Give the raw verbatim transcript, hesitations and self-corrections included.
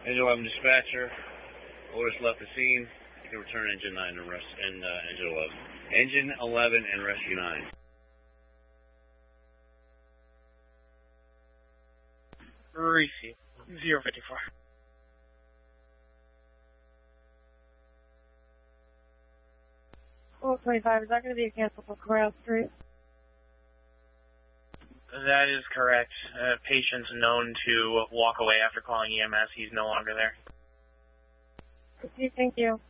Engine eleven dispatcher. Otis left the scene. You can return engine nine and, res and uh, engine eleven. Engine eleven and rescue nine. Receive. zero fifty-four. four twenty-five, is that going to be a cancel for Corral Street? That is correct. Uh, patient's known to walk away after calling E M S. He's no longer there. Thank you.